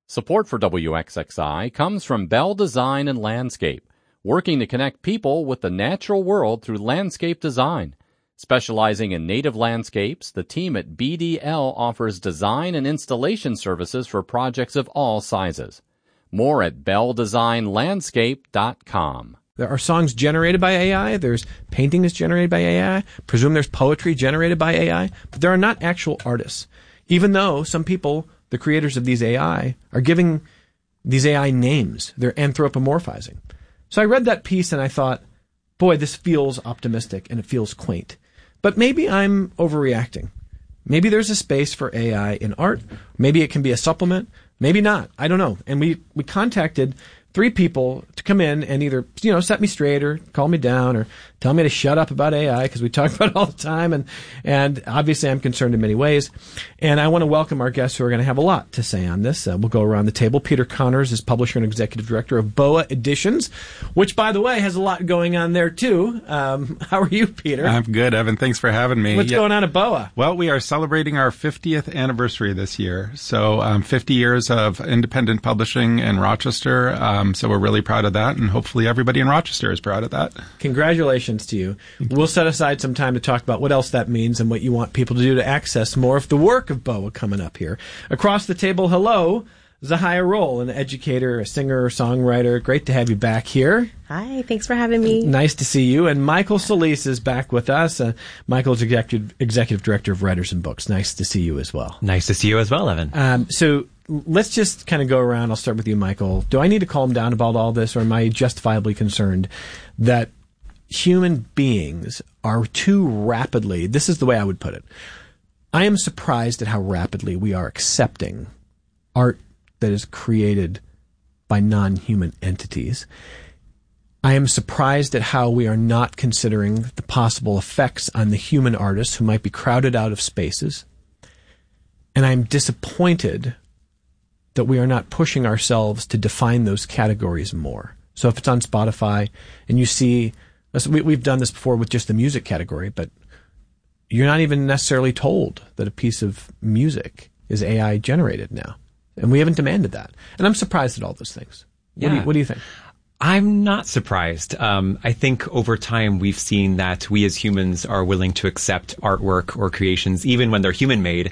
Support for WXXI comes from Bell Design and Landscape, working to connect people with the natural world through landscape design. Specializing in native landscapes, the team at BDL offers design and installation services for projects of all sizes. More at belldesignlandscape.com. There are songs generated by AI. There's painting that's generated by AI. Presume there's poetry generated by AI. But there are not actual artists. Even though some people, the creators of these AI, are giving these AI names. They're anthropomorphizing. So I read that piece and I thought, boy, this feels optimistic and it feels quaint. But maybe I'm overreacting. Maybe there's a space for AI in art. Maybe it can be a supplement. Maybe not. I don't know. And we contacted 3 people to come in and either, set me straight or call me down or tell me to shut up about AI because we talk about it all the time. And obviously I'm concerned in many ways. And I want to welcome our guests who are going to have a lot to say on this. We'll go around the table. Peter Connors is publisher and executive director of BOA Editions, which, by the way, has a lot going on there, too. How are you, Peter? I'm good, Evan. Thanks for having me. What's going on at BOA? Well, we are celebrating our 50th anniversary this year. So 50 years of independent publishing in Rochester. So we're really proud of that, and hopefully everybody in Rochester is proud of that. Congratulations to you. We'll set aside some time to talk about what else that means and what you want people to do to access more of the work of BOA coming up here. Across the table, hello, Zahia Roll, an educator, a singer, songwriter. Great to have you back here. Hi, thanks for having me. Nice to see you. And Michael Solis is back with us. Michael's executive director of Writers and Books. Nice to see you as well. Nice to see you as well, Evan. So let's just kind of go around. I'll start with you, Michael. Do I need to calm down about all this, or am I justifiably concerned that human beings are too rapidly, this is the way I would put it, I am surprised at how rapidly we are accepting art that is created by non-human entities. I am surprised at how we are not considering the possible effects on the human artists who might be crowded out of spaces. And I'm disappointed that we are not pushing ourselves to define those categories more. So if it's on Spotify and you see, we've done this before with just the music category, but you're not even necessarily told that a piece of music is AI generated now. And we haven't demanded that. And I'm surprised at all those things. Yeah. What do you think? I'm not surprised. I think over time we've seen that we as humans are willing to accept artwork or creations, even when they're human-made,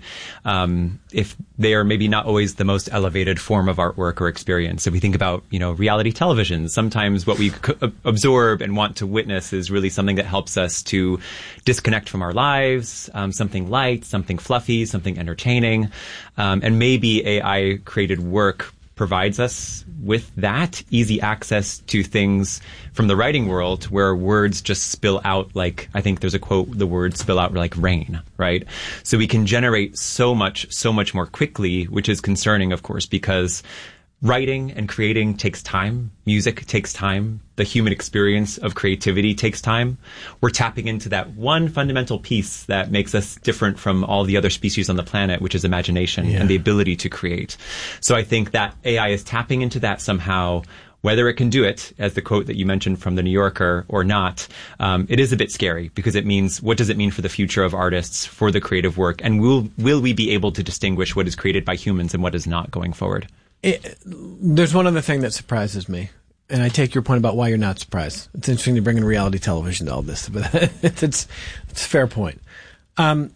if they are maybe not always the most elevated form of artwork or experience. So we think about, reality television. Sometimes what we absorb and want to witness is really something that helps us to disconnect from our lives, something light, something fluffy, something entertaining. And maybe AI-created work provides us with that easy access to things from the writing world where words just spill out like, I think there's a quote, the words spill out like rain, right? So we can generate so much more quickly, which is concerning, of course, because writing and creating takes time. Music takes time. The human experience of creativity takes time. We're tapping into that one fundamental piece that makes us different from all the other species on the planet, which is imagination and the ability to create. So I think that AI is tapping into that somehow. Whether it can do it, as the quote that you mentioned from the New Yorker, or not, it is a bit scary because it means, what does it mean for the future of artists, for the creative work? And will we be able to distinguish what is created by humans and what is not going forward? There's one other thing that surprises me, and I take your point about why you're not surprised. It's interesting to bring in reality television to all this, but it's a fair point. I'm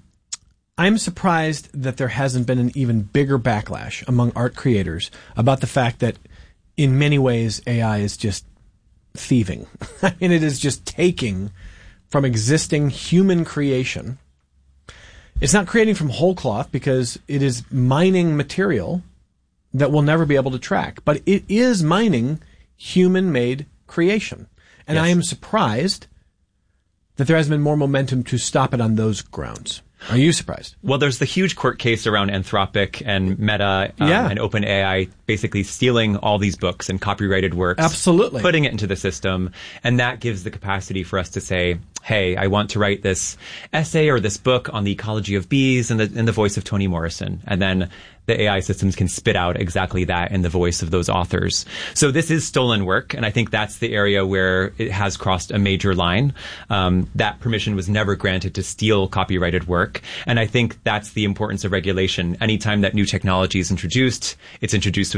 surprised that there hasn't been an even bigger backlash among art creators about the fact that in many ways AI is just thieving. I mean, it is just taking from existing human creation. It's not creating from whole cloth because it is mining material that we'll never be able to track. But it is mining human-made creation. And yes. I am surprised that there hasn't been more momentum to stop it on those grounds. Are you surprised? Well, there's the huge court case around Anthropic and Meta and OpenAI basically stealing all these books and copyrighted works. Absolutely. Putting it into the system. And that gives the capacity for us to say, hey, I want to write this essay or this book on the ecology of bees in the voice of Toni Morrison. And then the AI systems can spit out exactly that in the voice of those authors. So this is stolen work, and I think that's the area where it has crossed a major line. That permission was never granted to steal copyrighted work, and I think that's the importance of regulation. Anytime that new technology is introduced, it's introduced